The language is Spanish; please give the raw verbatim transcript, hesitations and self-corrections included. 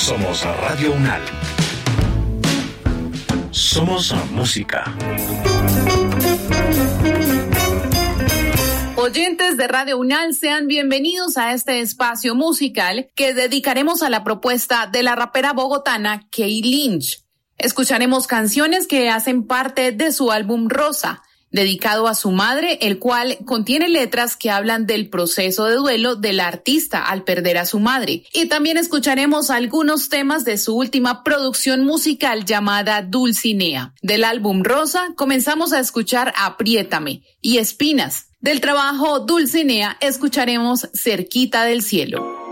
Somos Radio UNAL. Somos música. Oyentes de Radio UNAL, sean bienvenidos a este espacio musical que dedicaremos a la propuesta de la rapera bogotana Kay Lynch. Escucharemos canciones que hacen parte de su álbum Rosa, dedicado a su madre, el cual contiene letras que hablan del proceso de duelo del artista al perder a su madre. Y también escucharemos algunos temas de su última producción musical llamada Dulcinea. Del álbum Rosa comenzamos a escuchar Apriétame y Espinas. Del trabajo Dulcinea escucharemos Cerquita del Cielo.